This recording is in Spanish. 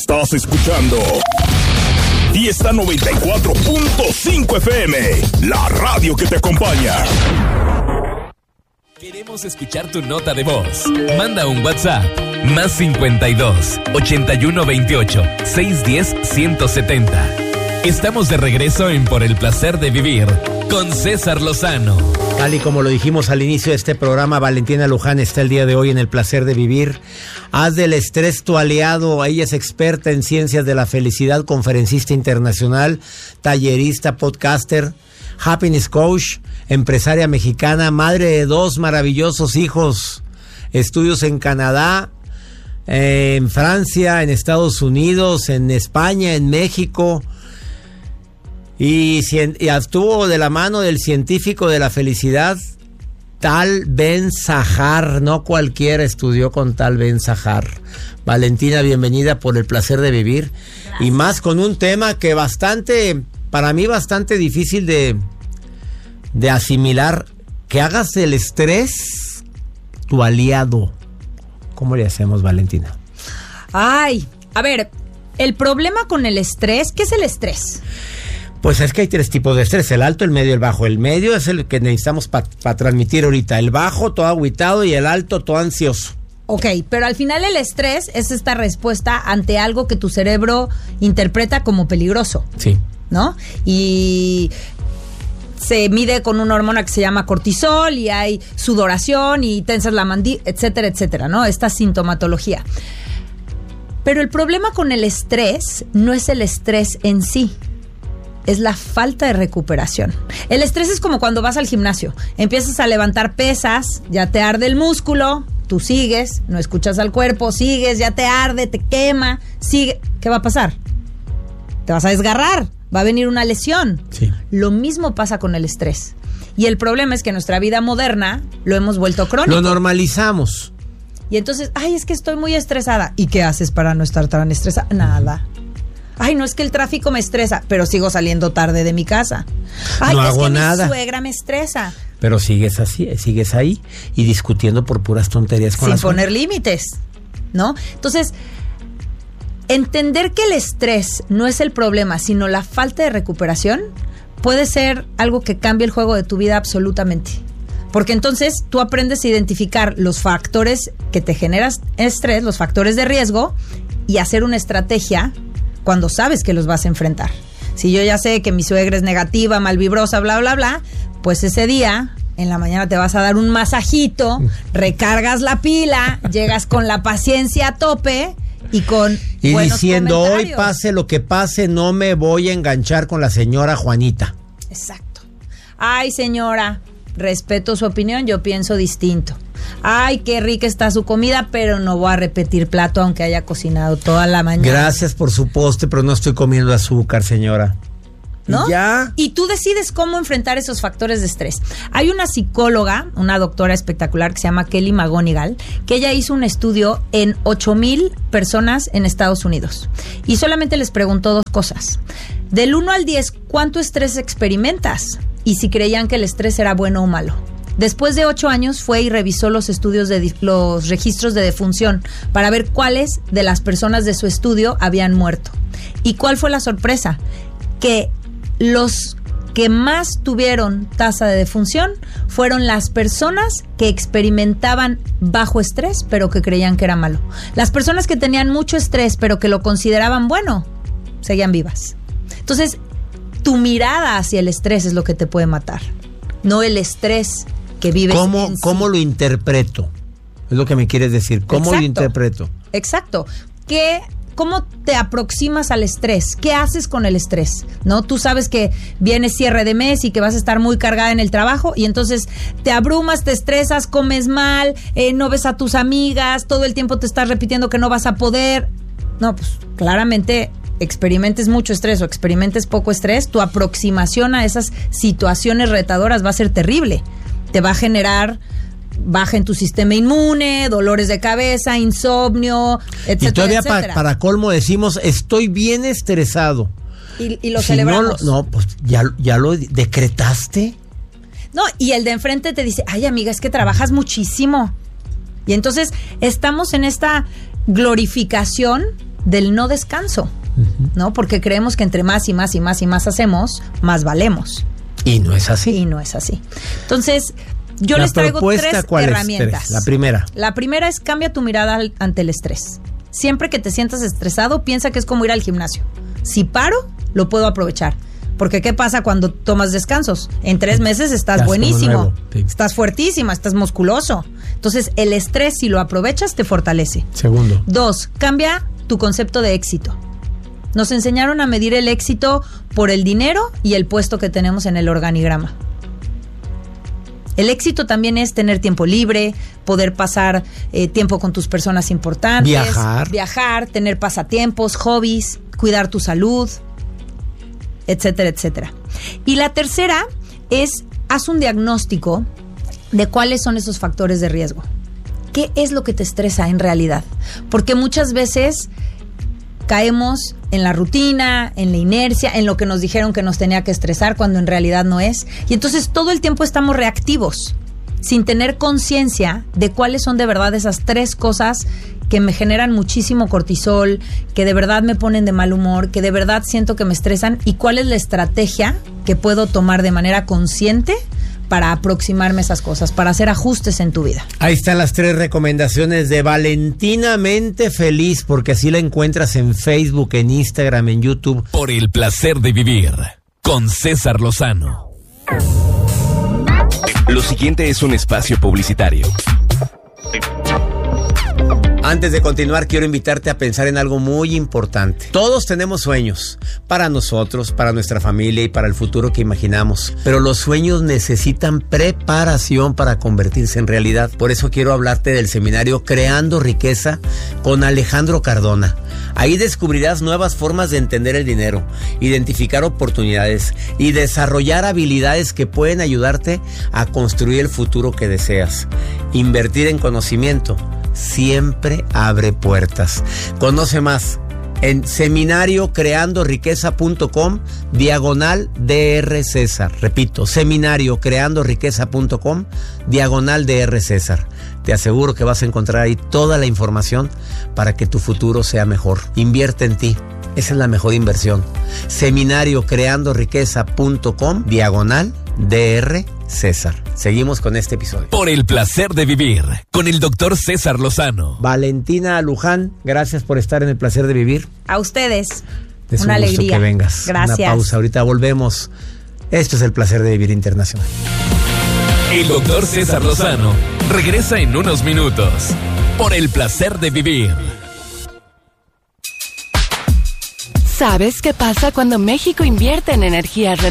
Estás escuchando Fiesta 94.5 FM, la radio que te acompaña. Queremos escuchar tu nota de voz. Manda un WhatsApp más 52 81 28 610 170. Estamos de regreso en Por el Placer de Vivir con César Lozano. Tal y como lo dijimos al inicio de este programa, Valentina Luján está el día de hoy en El Placer de Vivir. Haz del estrés tu aliado. Ella es experta en ciencias de la felicidad, conferencista internacional, tallerista, podcaster, happiness coach, empresaria mexicana, madre de 2 maravillosos hijos, estudios en Canadá, en Francia, en Estados Unidos, en España, en México. Y estuvo de la mano del científico de la felicidad, Tal Ben-Shahar. No cualquiera estudió con Tal Ben-Shahar. Valentina, bienvenida por El Placer de Vivir. Gracias. Y más con un tema que para mí bastante difícil de asimilar. Que hagas del estrés tu aliado. ¿Cómo le hacemos, Valentina? Ay, a ver, el problema con el estrés, ¿qué es el estrés? Pues es que hay 3 tipos de estrés, el alto, el medio y el bajo. El medio es el que necesitamos para transmitir ahorita. El bajo, todo agüitado, y el alto, todo ansioso. Ok, pero al final el estrés es esta respuesta ante algo que tu cerebro interpreta como peligroso. Sí. ¿No? Y se mide con una hormona que se llama cortisol y hay sudoración y tensas la mandíbula, etcétera, etcétera, ¿no? Esta sintomatología. Pero el problema con el estrés no es el estrés en sí. Es la falta de recuperación. El estrés es como cuando vas al gimnasio. Empiezas a levantar pesas, ya te arde el músculo, tú sigues, no escuchas al cuerpo, sigues, ya te arde, te quema, sigue. ¿Qué va a pasar? Te vas a desgarrar, va a venir una lesión. Sí. Lo mismo pasa con el estrés. Y el problema es que nuestra vida moderna lo hemos vuelto crónico. Lo normalizamos. Y entonces, ay, es que estoy muy estresada. ¿Y qué haces para no estar tan estresada? Nada. Ay, no, es que el tráfico me estresa, pero sigo saliendo tarde de mi casa. Ay, no es hago que nada. Mi suegra me estresa. Pero sigues así, sigues ahí y discutiendo por puras tonterías con sin la suegra. Poner límites, ¿no? Entonces, entender que el estrés no es el problema, sino la falta de recuperación, puede ser algo que cambie el juego de tu vida absolutamente. Porque entonces tú aprendes a identificar los factores que te generan estrés, los factores de riesgo, y hacer una estrategia cuando sabes que los vas a enfrentar. Si yo ya sé que mi suegra es negativa, malvibrosa, bla, bla, bla, pues ese día, en la mañana te vas a dar un masajito, recargas la pila, llegas con la paciencia a tope y con y buenos diciendo, comentarios. Hoy pase lo que pase, no me voy a enganchar con la señora Juanita. Exacto. Ay, señora, respeto su opinión, yo pienso distinto. Ay, qué rica está su comida, pero no voy a repetir plato aunque haya cocinado toda la mañana. Gracias por su postre, pero no estoy comiendo azúcar, señora. ¿No? ¿Y ya? Y tú decides cómo enfrentar esos factores de estrés. Hay una psicóloga, una doctora espectacular que se llama Kelly McGonigal, que ella hizo un estudio en 8,000 personas en Estados Unidos. Y solamente les preguntó 2 cosas. Del 1 al 10, ¿cuánto estrés experimentas? Y si creían que el estrés era bueno o malo. Después de 8 años fue y revisó los estudios los registros de defunción para ver cuáles de las personas de su estudio habían muerto. ¿Y cuál fue la sorpresa? Que los que más tuvieron tasa de defunción fueron las personas que experimentaban bajo estrés, pero que creían que era malo. Las personas que tenían mucho estrés, pero que lo consideraban bueno, seguían vivas. Entonces, tu mirada hacia el estrés es lo que te puede matar, no el estrés que vives en sí. ¿Cómo lo interpreto? Es lo que me quieres decir. ¿Cómo lo interpreto? Exacto. ¿Cómo te aproximas al estrés? ¿Qué haces con el estrés? ¿No? Tú sabes que viene cierre de mes y que vas a estar muy cargada en el trabajo y entonces te abrumas, te estresas, comes mal, no ves a tus amigas, todo el tiempo te estás repitiendo que no vas a poder. No, pues claramente experimentes mucho estrés o experimentes poco estrés, tu aproximación a esas situaciones retadoras va a ser terrible. Te va a generar baja en tu sistema inmune, dolores de cabeza, insomnio, etcétera. Y todavía etcétera. Para colmo decimos, estoy bien estresado. Y lo si celebramos. No, pues ya lo decretaste. No, y el de enfrente te dice, ay amiga, es que trabajas muchísimo. Y entonces estamos en esta glorificación del no descanso, ¿no? Porque creemos que entre más y más y más y más hacemos, más valemos. Y no es así. Y no es así. Entonces, yo les traigo 3 herramientas. La primera. La primera es cambia tu mirada ante el estrés. Siempre que te sientas estresado, piensa que es como ir al gimnasio. Si paro, lo puedo aprovechar. Porque ¿qué pasa cuando tomas descansos? En 3 meses estás buenísimo, sí. Estás fuertísima, estás musculoso. Entonces, el estrés, si lo aprovechas, te fortalece. Segundo. 2, cambia tu concepto de éxito. Nos enseñaron a medir el éxito por el dinero y el puesto que tenemos en el organigrama. El éxito también es tener tiempo libre, poder pasar tiempo con tus personas importantes. Viajar, tener pasatiempos, hobbies, cuidar tu salud, etcétera, etcétera. Y la tercera es, haz un diagnóstico de cuáles son esos factores de riesgo. ¿Qué es lo que te estresa en realidad? Porque muchas veces caemos en la rutina, en la inercia, en lo que nos dijeron que nos tenía que estresar cuando en realidad no es. Y entonces todo el tiempo estamos reactivos, sin tener conciencia de cuáles son de verdad esas 3 cosas que me generan muchísimo cortisol, que de verdad me ponen de mal humor, que de verdad siento que me estresan, y cuál es la estrategia que puedo tomar de manera consciente para aproximarme a esas cosas, para hacer ajustes en tu vida. Ahí están las 3 recomendaciones de Valentinamente Feliz, porque así la encuentras en Facebook, en Instagram, en YouTube. Por el placer de vivir, con César Lozano. Lo siguiente es un espacio publicitario. Antes de continuar, quiero invitarte a pensar en algo muy importante. Todos tenemos sueños, para nosotros, para nuestra familia y para el futuro que imaginamos. Pero los sueños necesitan preparación para convertirse en realidad. Por eso quiero hablarte del seminario Creando Riqueza con Alejandro Cardona. Ahí descubrirás nuevas formas de entender el dinero, identificar oportunidades y desarrollar habilidades que pueden ayudarte a construir el futuro que deseas. Invertir en conocimiento siempre abre puertas. Conoce más en seminariocreandoriqueza.com/Dr. César. Repito, seminariocreandoriqueza.com/Dr. César. Te aseguro que vas a encontrar ahí toda la información para que tu futuro sea mejor. Invierte en ti. Esa es la mejor inversión. seminariocreandoriqueza.com/Dr. César. Seguimos con este episodio. Por el placer de vivir, con el doctor César Lozano. Valentina Luján, gracias por estar en el placer de vivir. A ustedes. Es una alegría. Gusto que vengas. Gracias. Una pausa, ahorita volvemos. Esto es el placer de vivir internacional. El doctor César Lozano regresa en unos minutos. Por el placer de vivir. ¿Sabes qué pasa cuando México invierte en energías renovables?